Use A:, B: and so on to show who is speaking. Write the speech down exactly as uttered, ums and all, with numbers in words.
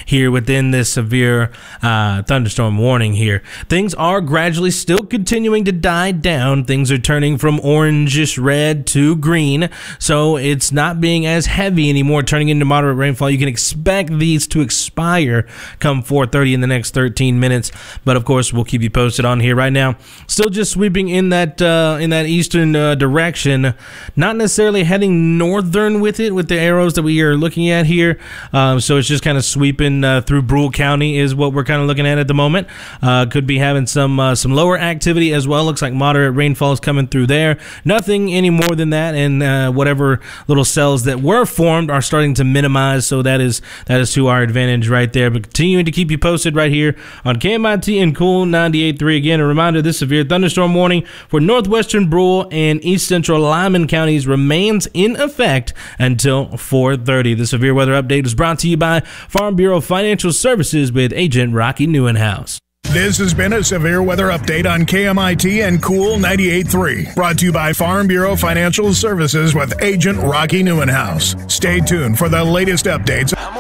A: here within this severe uh, thunderstorm warning here. Things are gradually still continuing to die down. Things are turning from orangish red to green, so it's not being as heavy anymore, turning into moderate rainfall. You can expect these to expire come four thirty in the next thirteen minutes, but of course we'll keep you posted on here. Right now, still just sweeping in that uh, in that eastern uh, direction, not necessarily heading northern with it with the arrows that we are looking at here. Um, so it's just kind of sweeping uh, through Brule County is what we're kind of looking at at the moment. Uh, could be having some uh, some lower activity as well. Looks like moderate rainfall is coming through there. Nothing any more than that, and uh, whatever little cells that were formed are starting to minimize. So that is that is to our advantage right there. But continuing to keep you posted right here on K M I T and Cool ninety-eight point three. Again, a reminder: this severe thunderstorm warning for northwestern Brule and east central Lyman counties remains in effect until four thirty. The severe weather update is brought to you by Farm Bureau Financial Services with Agent Rocky Neuenhouse.
B: This has been a severe weather update on K M I T and Cool ninety-eight point three. Brought to you by Farm Bureau Financial Services with Agent Rocky Neuenhouse. Stay tuned for the latest updates.